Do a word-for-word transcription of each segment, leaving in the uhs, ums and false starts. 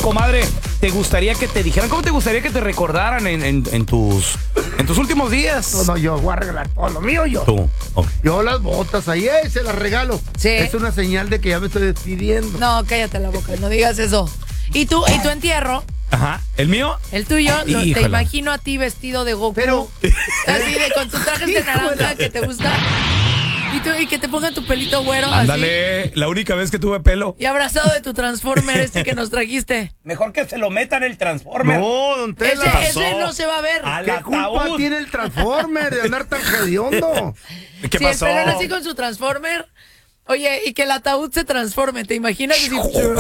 comadre, te gustaría que te dijeran? ¿Cómo te gustaría que te recordaran en, en, en tus en tus últimos días? No, no, yo voy a regalar todo lo mío yo. Tú, okay. Yo las botas ahí, eh, se las regalo. Sí. Es una señal de que ya me estoy despidiendo. No, cállate la boca, no digas eso. ¿Y tú, y tu entierro? Ajá. ¿El mío? El tuyo, lo- te Híjole. imagino a ti vestido de Goku. Pero- Así de con tus trajes de Híjole. naranja que te gusta. Y, tú, y que te pongan tu pelito güero así. Ándale, la única vez que tuve pelo. Y abrazado de tu Transformer este que nos trajiste. Mejor que se lo metan el Transformer. No, don Tela. Ese, pasó? ese no se va a ver. Al ¿Qué culpa ataúd. tiene el Transformer de andar tan hediondo? ¿Qué Si pasó? el pelón así con su Transformer. Oye, y que el ataúd se transforme, ¿te imaginas? Así,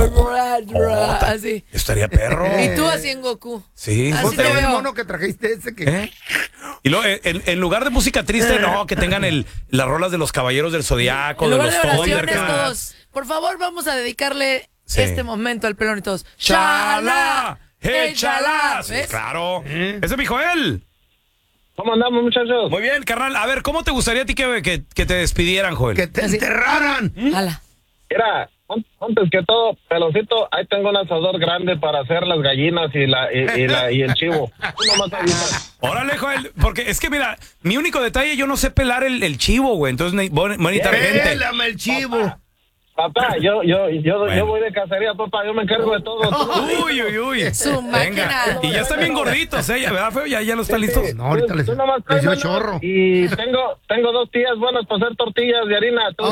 así. Estaría perro. Y tú así en Goku. Sí. Así Ponte te el veo. mono que trajiste ese que... ¿Eh? Y luego, en, en lugar de música triste, no, que tengan el, las rolas de los Caballeros del Zodiaco, En de lugar los de oraciones, Thundercats. todos. Por favor, vamos a dedicarle Sí. este momento al pelón y todos. ¡Chala! ¡Échala! Sí, ¿Ves? claro. ¿Eh? Ese es mi Joel. ¿Cómo andamos, muchachos? Muy bien, carnal. A ver, ¿cómo te gustaría a ti que, que, que te despidieran, Joel? Que te Así. enterraran. Ala. Mira, an- antes que todo, peloncito, ahí tengo un asador grande para hacer las gallinas y la y, y la, y el chivo. Tú nomás avisas. Órale, Joel, porque es que mira, mi único detalle, yo no sé pelar el, el chivo, güey. Entonces, ne- voy a voy a necesitar gente. Pélame el chivo. Papá, yo yo yo, Bueno. yo voy de cacería, papá, yo me encargo de todo. Tú- Uy, uy, uy. Su máquina. Y ya están bien gorditos, ¿eh? ¿Verdad, feo? Ya, ya no están listos. No, ahorita Tú- les, tú nomás les dio tráemelo. chorro. Y tengo tengo dos tías buenas para hacer tortillas de harina. Tú-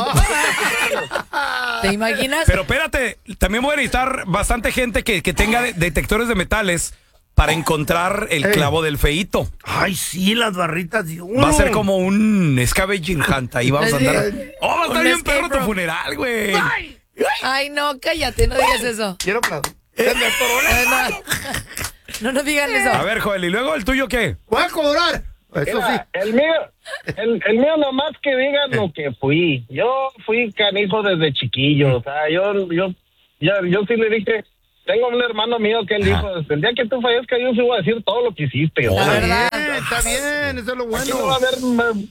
¿Te imaginas? Pero espérate, también voy a necesitar bastante gente que, que tenga de- detectores de metales para encontrar el Ey. clavo del feíto. Ay, sí, las barritas de uno. Va a ser como un scavenger hunt. Ahí vamos a andar. Oh, va a estar Un bien escape perro tu room. funeral, güey. Ay, no, cállate, no digas eso. Quiero aplaudir. Ay, no. no, no digan eso. A ver, Joel, ¿y luego el tuyo qué? Voy a cobrar. Eso Mira, sí. el mío, el, el mío nomás que digan lo que fui. Yo fui canijo desde chiquillo, o sea, yo, yo, ya, yo sí le dije, tengo un hermano mío que él dijo, el día que tú fallezcas yo sí voy a decir todo lo que hiciste. O La sea, verdad. Bien, está bien, eso es lo aquí no va a bueno. haber ma-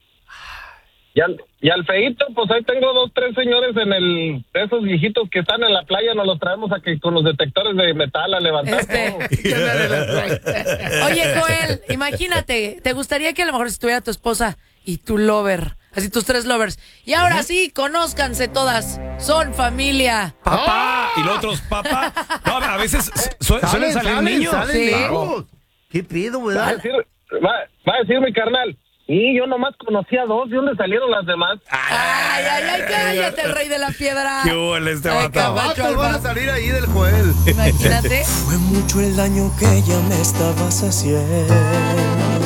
y al, y al feíto, pues ahí tengo dos, tres señores en el, de esos viejitos que están en la playa, nos los traemos a que con los detectores de metal a levantar Este. todo. Oye, Joel, imagínate, ¿te gustaría que a lo mejor estuviera tu esposa y tu lover? Así tus tres lovers. Y ahora sí, conózcanse todas. Son familia. Papá. Y los otros, papá. No, a veces su- suelen salir niños. Salen Sí. hijos. ¿Qué pedo, Va a verdad? decir, va, va a decir mi carnal, y yo nomás conocía dos, ¿de dónde salieron las demás? Ay, ay, ay, cállate, el rey de la piedra. ¿Qué huele este Ay, vato? caballo. Vatos van a salir ahí del Joel. Imagínate. Fue mucho el daño que ella me estaba haciendo.